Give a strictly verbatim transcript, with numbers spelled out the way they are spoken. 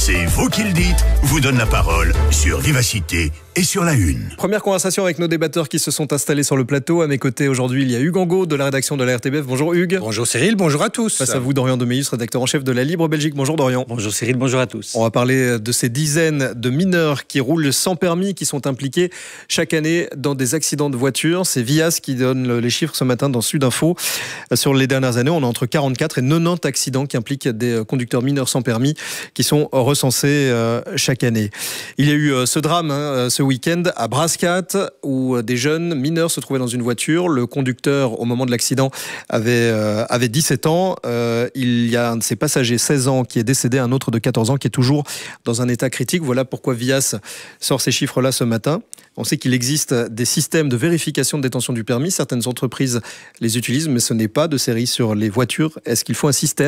C'est vous qui le dites, vous donne la parole sur Vivacité et sur La Une. Première conversation avec nos débatteurs qui se sont installés sur le plateau. À mes côtés aujourd'hui, il y a Hugues Angot de la rédaction de la R T B F. Bonjour Hugues. Bonjour Cyril, bonjour à tous. Face à vous, Dorian Demeus, rédacteur en chef de La Libre Belgique. Bonjour Dorian. Bonjour Cyril, bonjour à tous. On va parler de ces dizaines de mineurs qui roulent sans permis, qui sont impliqués chaque année dans des accidents de voiture. C'est Vias qui donne les chiffres ce matin dans Sud Info. Sur les dernières années, on a entre quarante-quatre et quatre-vingt-dix accidents qui impliquent des conducteurs mineurs sans permis qui sont recensés chaque année. Il y a eu ce drame hein, ce week-end à Brascat où des jeunes mineurs se trouvaient dans une voiture. Le conducteur, au moment de l'accident, avait, euh, avait dix-sept ans. Euh, il y a un de ses passagers, seize ans, qui est décédé, un autre de quatorze ans qui est toujours dans un état critique. Voilà pourquoi Vias sort ces chiffres-là ce matin. On sait qu'il existe des systèmes de vérification de détention du permis. Certaines entreprises les utilisent, mais ce n'est pas de série sur les voitures. Est-ce qu'il faut un système